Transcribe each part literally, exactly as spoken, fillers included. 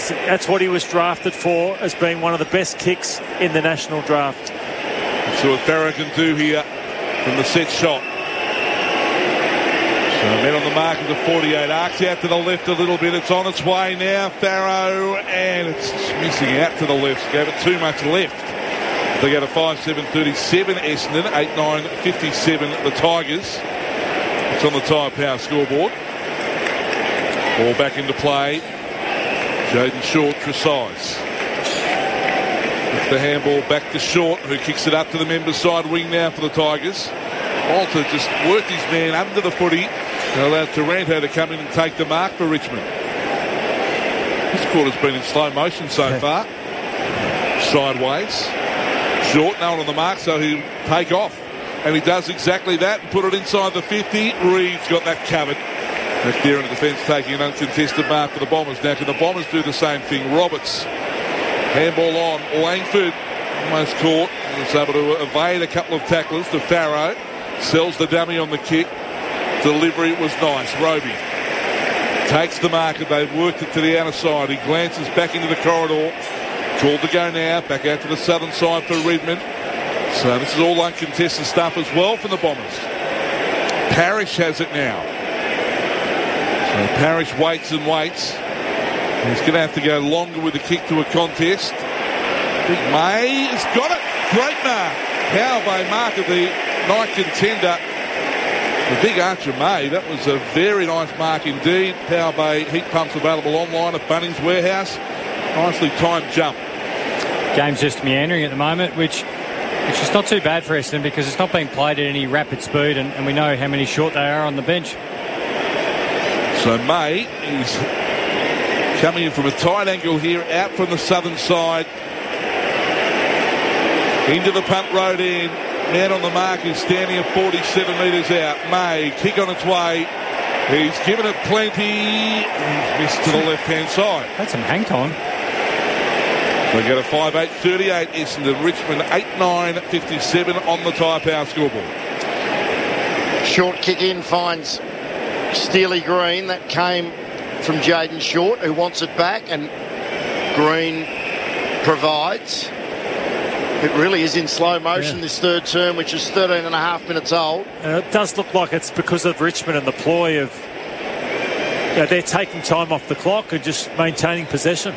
That's, that's what he was drafted for, as being one of the best kicks in the national draft. Let's see what Farrow can do here from the set shot. So men on the mark of the forty-eight. Arcs out to the left a little bit. It's on its way now, Farrow, and it's missing out to the left. Gave it too much left. They go to five seven thirty-seven Essendon, eight nine fifty-seven the Tigers. It's on the Tyre Power scoreboard. Ball back into play. Jaden Short, Tresize. It's the handball back to Short, who kicks it up to the members' side wing now for the Tigers. Alter just worked his man under the footy and allowed Taranto to come in and take the mark for Richmond. This quarter's been in slow motion so yeah. far. Sideways. Short, no one on the mark, so he'll take off. And he does exactly that and put it inside the fifty. Reed's got that covered. Back there in the defence, taking an uncontested mark for the Bombers. Now can the Bombers do the same thing? Roberts. Handball on. Langford almost caught. And was able to evade a couple of tacklers to Farrow. Sells the dummy on the kick. Delivery was nice. Roby takes the mark and they've worked it to the outer side. He glances back into the corridor. Called to go now. Back out to the southern side for Redmond. So this is all uncontested stuff as well for the Bombers. Parrish has it now. So Parrish waits and waits. He's going to have to go longer with the kick to a contest. Big May has got it. Great mark. Power Bay mark of the night contender. The big Archer May. That was a very nice mark indeed. Power Bay heat pumps available online at Bunnings Warehouse. Nicely timed jump. Game's just meandering at the moment, which which is not too bad for Essendon because it's not being played at any rapid speed, and, and we know how many short they are on the bench. So May is coming in from a tight angle here, out from the southern side. Into the punt road end. Man on the mark is standing at forty-seven metres out. May, kick on its way. He's given it plenty. He's missed to the left-hand side. That's some hang time. We go to five eight thirty-eight Essendon. Richmond eight nine fifty-seven on the Tyre Power scoreboard. Short kick in finds Steely Green. That came from Jaden Short, who wants it back, and Green provides. It really is in slow motion, yeah. This third term, which is thirteen and a half minutes old. Uh, it does look like it's because of Richmond and the ploy of you know, they're taking time off the clock and just maintaining possession.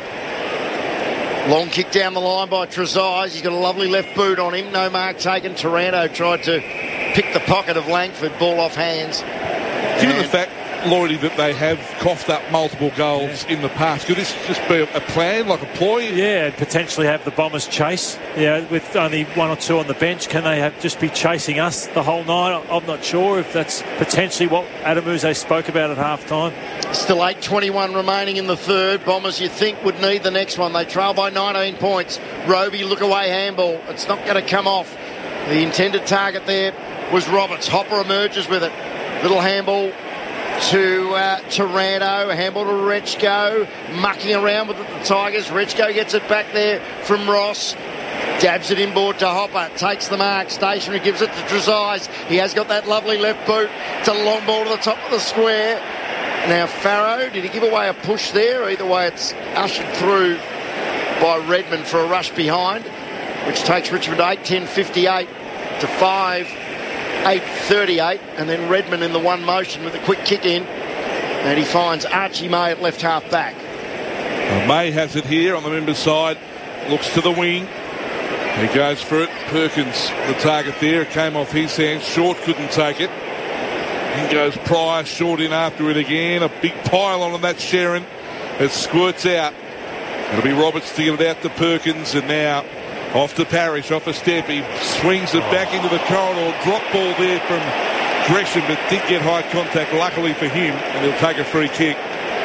Long kick down the line by Tresize. He's got a lovely left boot on him. No mark taken. Taranto tried to pick the pocket of Langford. Ball off hands. Given and the fact, Lloydie, that they have coughed up multiple goals yeah. in the past, could this just be a plan, like a ploy? Yeah, and potentially have the Bombers chase. Yeah, with only one or two on the bench, can they have just be chasing us the whole night? I'm not sure if that's potentially what Adamuzze spoke about at half time. Still eight twenty-one remaining in the third. Bombers, you think, would need the next one. They trail by nineteen points. Roby, look away handball. It's not going to come off. The intended target there was Roberts. Hopper emerges with it. Little handball to uh, Taranto, a handball to Rechko, mucking around with the Tigers. Rechko gets it back there from Ross. Dabs it inboard to Hopper, takes the mark, stationary, gives it to Tresize. He has got that lovely left boot. It's a long ball to the top of the square. Now Farrow, did he give away a push there? Either way, it's ushered through by Redmond for a rush behind, which takes Richmond eight ten fifty-eight to five eight thirty-eight, and then Redmond in the one motion with a quick kick in, and he finds Archie May at left half back. Well, May has it here on the members' side, looks to the wing. He goes for it. Perkins, the target there, it came off his hands. Short couldn't take it. In goes Pryor, Short in after it again. A big pylon on that Sherrin. It squirts out. It'll be Roberts to get it out to Perkins, and now off to Parrish, off a step. He swings it back into the corridor. Drop ball there from Gresham, but did get high contact, luckily for him, and he'll take a free kick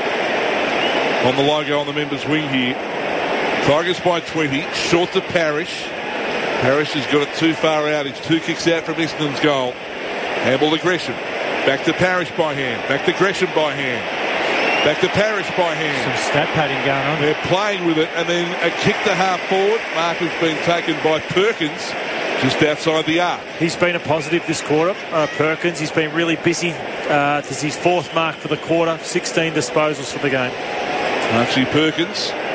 on the logo on the members' wing here. Tigers by twenty. Short to Parrish. Parrish has got it too far out. He's two kicks out from Essendon's goal. Handball to Gresham. Back to Parrish by hand. Back to Gresham by hand. Back to Parrish by hand. Some stat padding going on. They're playing with it, and then a kick to half forward. Mark has been taken by Perkins just outside the arc. He's been a positive this quarter, uh, Perkins. He's been really busy. Uh, this is his fourth mark for the quarter. sixteen disposals for the game. Archie Perkins